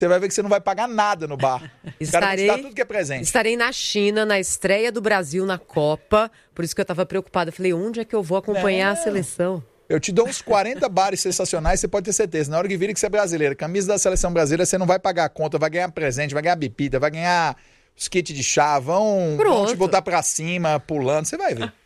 você vai ver que você não vai pagar nada no bar. Os caras vão te dar tudo que é presente. Estarei na China, na estreia do Brasil na Copa, por isso que eu estava preocupada. Eu falei, onde é que eu vou acompanhar a seleção? Eu te dou uns 40 bares sensacionais, você pode ter certeza. Na hora que vira que você é brasileiro, camisa da seleção brasileira, você não vai pagar a conta, vai ganhar presente, vai ganhar bebida, vai ganhar os kits de chá, vão te botar pra cima, pulando, você vai ver.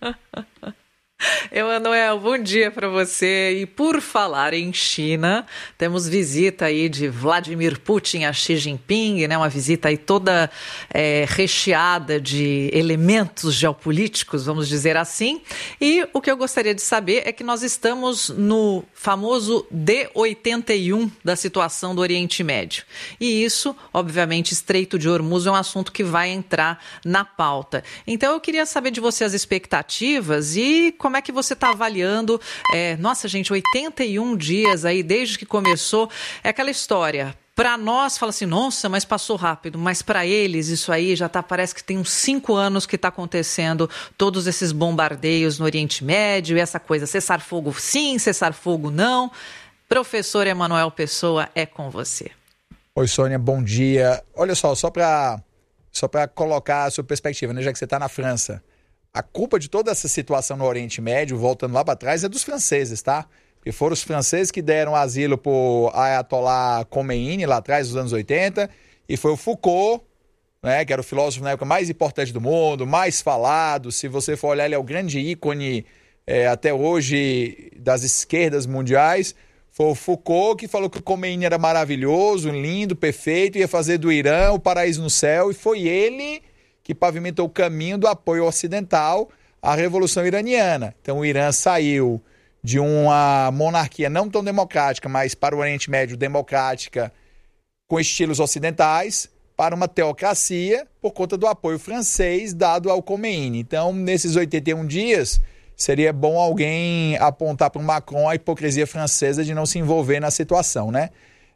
Emanuel, bom dia para você. E por falar em China, temos visita aí de Vladimir Putin a Xi Jinping, né? Uma visita aí toda recheada de elementos geopolíticos, vamos dizer assim. E o que eu gostaria de saber é que nós estamos no famoso D81 da situação do Oriente Médio. E isso, obviamente, Estreito de Hormuz é um assunto que vai entrar na pauta. Então eu queria saber de você as expectativas e como é que você está avaliando? Nossa, gente, 81 dias aí desde que começou. É aquela história. Para nós, fala assim, nossa, mas passou rápido. Mas para eles, isso aí já parece que tem uns 5 anos que está acontecendo todos esses bombardeios no Oriente Médio, e essa coisa, cessar fogo sim, cessar fogo não. Professor Emanuel Pessoa, é com você. Oi, Sônia, bom dia. Olha só para colocar a sua perspectiva, né, já que você está na França. A culpa de toda essa situação no Oriente Médio, voltando lá para trás, é dos franceses, tá? Porque foram os franceses que deram asilo pro Ayatollah Khomeini lá atrás, nos anos 80, e foi o Foucault, né, que era o filósofo na época mais importante do mundo, mais falado. Se você for olhar, ele é o grande ícone até hoje das esquerdas mundiais. Foi o Foucault que falou que o Khomeini era maravilhoso, lindo, perfeito, ia fazer do Irã o paraíso no céu, e foi ele que pavimentou o caminho do apoio ocidental à Revolução Iraniana. Então o Irã saiu de uma monarquia não tão democrática, mas para o Oriente Médio democrática, com estilos ocidentais, para uma teocracia por conta do apoio francês dado ao Khomeini. Então, nesses 81 dias, seria bom alguém apontar para o Macron a hipocrisia francesa de não se envolver na situação, né?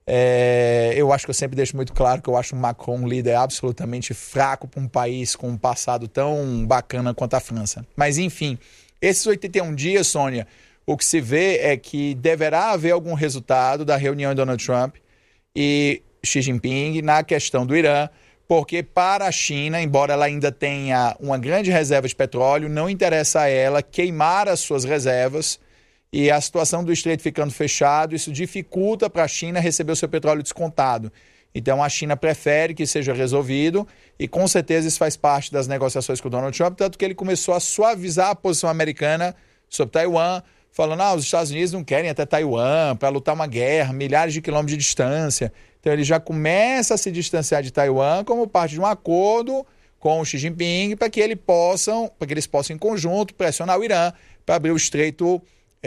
Eu acho que eu sempre deixo muito claro que eu acho o Macron um líder absolutamente fraco para um país com um passado tão bacana quanto a França. Mas, enfim, esses 81 dias, Sônia, o que se vê é que deverá haver algum resultado da reunião de Donald Trump e Xi Jinping na questão do Irã, porque para a China, embora ela ainda tenha uma grande reserva de petróleo, não interessa a ela queimar as suas reservas. E a situação do Estreito ficando fechado, isso dificulta para a China receber o seu petróleo descontado. Então a China prefere que seja resolvido e com certeza isso faz parte das negociações com o Donald Trump, tanto que ele começou a suavizar a posição americana sobre Taiwan, falando os Estados Unidos não querem até Taiwan para lutar uma guerra, milhares de quilômetros de distância. Então ele já começa a se distanciar de Taiwan como parte de um acordo com o Xi Jinping para que eles possam em conjunto pressionar o Irã para abrir o Estreito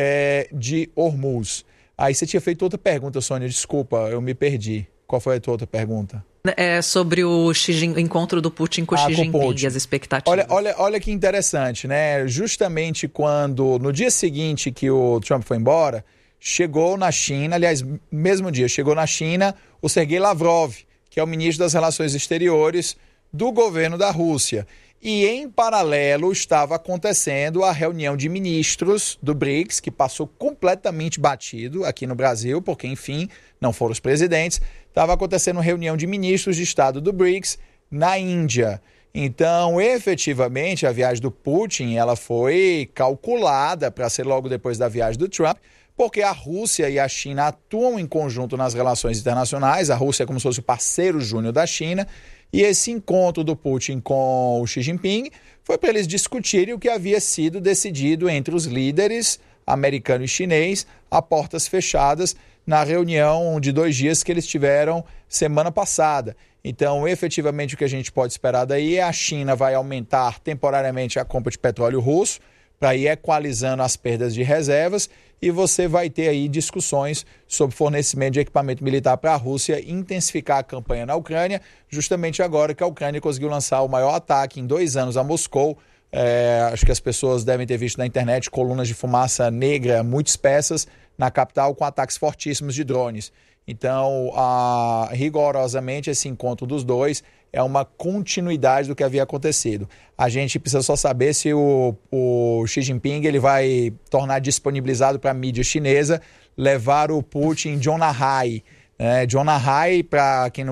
de Hormuz. Aí você tinha feito outra pergunta, Sônia, desculpa, eu me perdi. Qual foi a tua outra pergunta? Sobre o encontro do Putin com o Xi Jinping e as expectativas. Olha que interessante, né? Justamente no dia seguinte que o Trump foi embora, chegou na China, aliás, mesmo dia, chegou na China o Sergei Lavrov, que é o ministro das Relações Exteriores do governo da Rússia. E, em paralelo, estava acontecendo a reunião de ministros do BRICS, que passou completamente batido aqui no Brasil, porque, enfim, não foram os presidentes. Estava acontecendo reunião de ministros de Estado do BRICS na Índia. Então, efetivamente, a viagem do Putin ela foi calculada para ser logo depois da viagem do Trump, porque a Rússia e a China atuam em conjunto nas relações internacionais. A Rússia é como se fosse o parceiro júnior da China. E esse encontro do Putin com o Xi Jinping foi para eles discutirem o que havia sido decidido entre os líderes americano e chinês a portas fechadas na reunião de 2 dias que eles tiveram semana passada. Então, efetivamente, o que a gente pode esperar daí é a China vai aumentar temporariamente a compra de petróleo russo para ir equalizando as perdas de reservas e você vai ter aí discussões sobre fornecimento de equipamento militar para a Rússia e intensificar a campanha na Ucrânia, justamente agora que a Ucrânia conseguiu lançar o maior ataque em 2 anos a Moscou. Acho que as pessoas devem ter visto na internet colunas de fumaça negra muito espessas na capital com ataques fortíssimos de drones. Então, rigorosamente, esse encontro dos dois é uma continuidade do que havia acontecido. A gente precisa só saber se o Xi Jinping ele vai tornar disponibilizado para a mídia chinesa levar o Putin John Nahai, Jonah Rai, para quem não